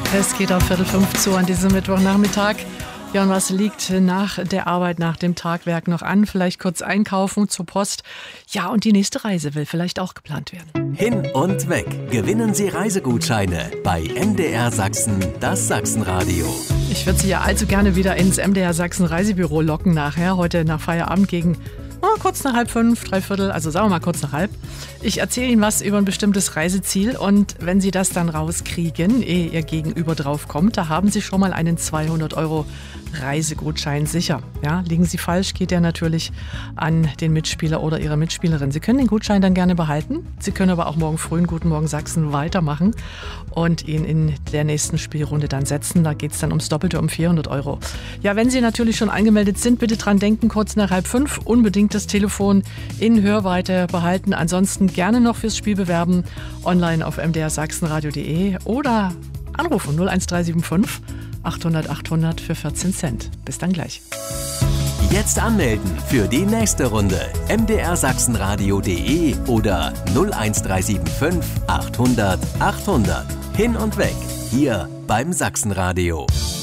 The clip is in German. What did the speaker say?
Es geht auf 4:45 zu an diesem Mittwochnachmittag. Ja, und was liegt nach der Arbeit, nach dem Tagwerk noch an? Vielleicht kurz einkaufen, zur Post. Ja, und die nächste Reise will vielleicht auch geplant werden. Hin und weg. Gewinnen Sie Reisegutscheine bei MDR Sachsen, das Sachsenradio. Ich würde Sie ja allzu gerne wieder ins MDR Sachsen Reisebüro locken nachher. Heute nach Feierabend gegen kurz nach 4:30, 3/4, also sagen wir mal kurz nach 3:30. Ich erzähle Ihnen was über ein bestimmtes Reiseziel und wenn Sie das dann rauskriegen, ehe Ihr Gegenüber drauf kommt, da haben Sie schon mal einen 200 € Reisegutschein sicher. Ja, liegen Sie falsch, geht der natürlich an den Mitspieler oder Ihre Mitspielerin. Sie können den Gutschein dann gerne behalten. Sie können aber auch morgen früh in Guten Morgen Sachsen weitermachen und ihn in der nächsten Spielrunde dann setzen. Da geht es dann ums Doppelte, um 400 €. Ja, wenn Sie natürlich schon angemeldet sind, bitte dran denken, kurz nach 4:30 unbedingt das Telefon in Hörweite behalten. Ansonsten gerne noch fürs Spiel bewerben, online auf mdrsachsenradio.de oder anrufen 01375 800 800 für 14 Cent. Bis dann gleich. Jetzt anmelden für die nächste Runde. mdrsachsenradio.de oder 01375 800 800. Hin und weg. Hier beim Sachsenradio.